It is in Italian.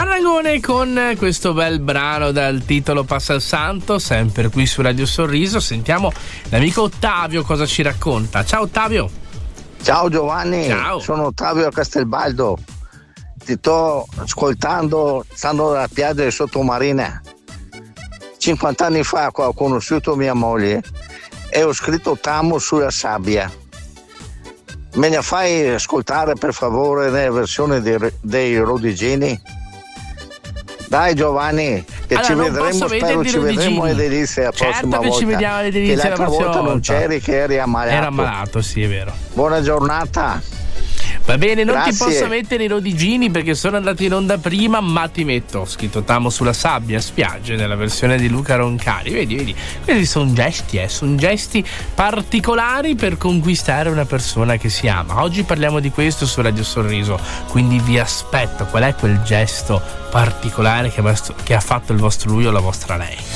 Paragone con questo bel brano dal titolo Passa il Santo, sempre qui su Radio Sorriso. Sentiamo l'amico Ottavio cosa ci racconta. Ciao Ottavio. Ciao Giovanni. Ciao. Sono Ottavio a Castelbaldo. Ti sto ascoltando, stando alla spiaggia di Sottomarina. 50 anni fa ho conosciuto mia moglie e ho scritto T'amo sulla sabbia. Me ne fai ascoltare per favore nella versione dei Rodigini? Dai Giovanni, che allora, ci vedremo, spero ci vedremo alle Delizie la prossima volta. Certo che ci vediamo alle Delizie che l'altra volta non c'eri, che eri ammalato. Era ammalato, sì, è vero. Buona giornata. Va bene, non Grazie. ti posso mettere i Rodigini perché sono andati in onda prima, ma ti metto, ho scritto T'amo sulla sabbia, spiagge, nella versione di Luca Roncari. Vedi, questi sono gesti particolari per conquistare una persona che si ama. Oggi parliamo di questo su Radio Sorriso, quindi vi aspetto. Qual è quel gesto particolare che ha fatto il vostro lui o la vostra lei?